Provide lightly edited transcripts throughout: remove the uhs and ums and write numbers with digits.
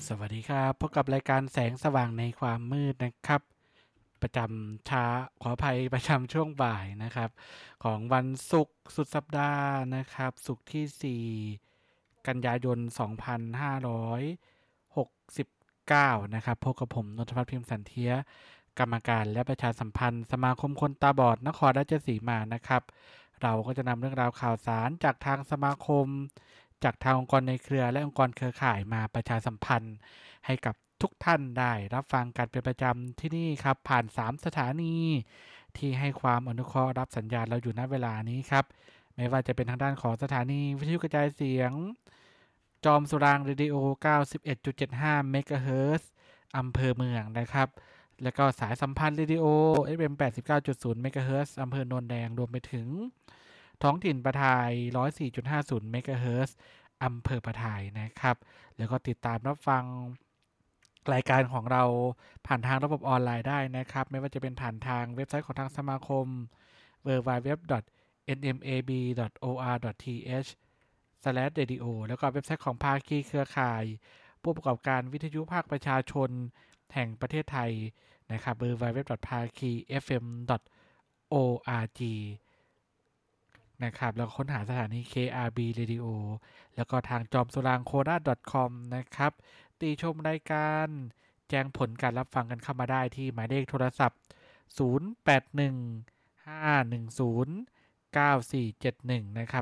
สวัสดีครับพบกับรายการแสงสว่างในความมืดนะครับประจำเช้าขออภัยประจำช่วงบ่ายนะครับของวันศุกร์สุดสัปดาห์นะครับศุกร์ที่4กันยายน2569นะครับพบกับผมนนทพัฒน์พิมพ์สันเทียกรรมการและประชาสัมพันธ์สมาคมคนตาบอดนครราชสีมานะครับเราก็จะนำเรื่องราวข่าวสารจากทางสมาคมจากทางองค์กรในเครือและองค์กรเครือข่ายมาประชาสัมพันธ์ให้กับทุกท่านได้รับฟังกันเป็นประจำที่นี่ครับผ่าน3สถานีที่ให้ความอนุเคราะห์รับสัญญาณเราอยู่ณเวลานี้ครับไม่ว่าจะเป็นทางด้านของสถานีวิทยุกระจายเสียงจอมสุรางเรดิโอ 91.75 เมกะเฮิรตซ์อำเภอเมืองนะครับแล้วก็สายสัมพันธ์เรดิโอ FM 89.0 เมกะเฮิรตซ์อำเภอโนนแดงรวมไปถึงท้องถิ่นปทาย 104.50 เมกะเฮิรตซ์อำเภอปทายนะครับแล้วก็ติดตามรับฟังรายการของเราผ่านทางระบบออนไลน์ได้นะครับไม่ว่าจะเป็นผ่านทางเว็บไซต์ของทางสมาคม www.nmab.or.th/radio แล้วก็เว็บไซต์ของภาคีเครือข่ายผู้ประกอบการวิทยุภาคประชาชนแห่งประเทศไทยนะครับ www.pakifm.org นะครับแล้วค้นหาสถานี KRB Radio แล้วก็ทางจอมสุรางโคราช .com นะครับติชมรายการแจ้งผลการรับฟังกันเข้ามาได้ที่หมายเลขโทรศัพท์ 0815109471 นะครับ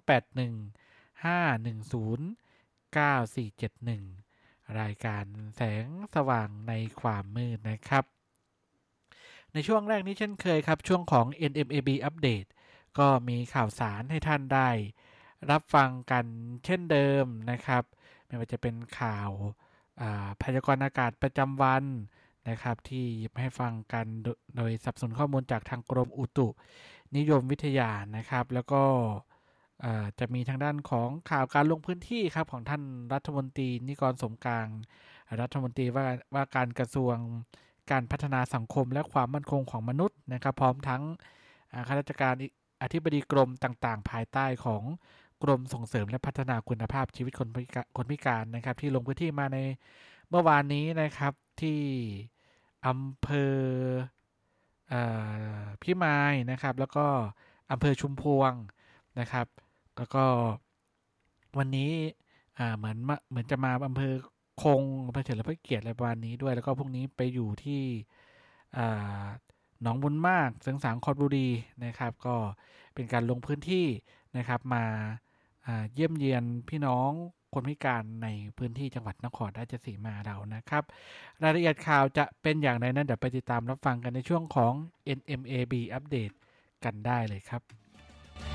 0815109471 รายการแสงสว่างในความมืดนะครับในช่วงแรกนี้เช่นเคยครับช่วงของ NMAB อัปเดตก็มีข่าวสารให้ท่านได้รับฟังกันเช่นเดิมนะครับไม่ว่าจะเป็นข่าวพยากรณ์อากาศประจำวันนะครับที่หยิบให้ฟังกันโดยสนับสนุนข้อมูลจากทางกรมอุตุนิยมวิทยานะครับแล้วก็จะมีทางด้านของข่าวการลงพื้นที่ครับของท่านรัฐมนตรีนิกรสมกลางรัฐมนตรีว่าการกระทรวงการพัฒนาสังคมและความมั่นคงของมนุษย์นะครับพร้อมทั้งข้าราชการอธิบดีกรมต่างๆภายใต้ของกรมส่งเสริมและพัฒนาคุณภาพชีวิตคนพิการนะครับที่ลงพื้นที่มาในเมื่อวานนี้นะครับที่อำเภอพิมายนะครับแล้วก็อำเภอชุมพวงนะครับแล้วก็วันนี้เหมือนจะมาอำเภอคงอำเภอเฉลิมพระเกียรติอะไรประมาณนี้ด้วยแล้วก็พรุ่งนี้ไปอยู่ที่หนองบุญมากเสริงสางคอนบุรีนะครับก็เป็นการลงพื้นที่นะครับมาเยี่ยมเยียนพี่น้องคนพิการในพื้นที่จังหวัดนครราชสีมาเรานะครับรายละเอียดข่าวจะเป็นอย่างไรนั้นเดี๋ยวไปติดตามรับฟังกันในช่วงของ NMAB อัปเดตกันได้เลยครับ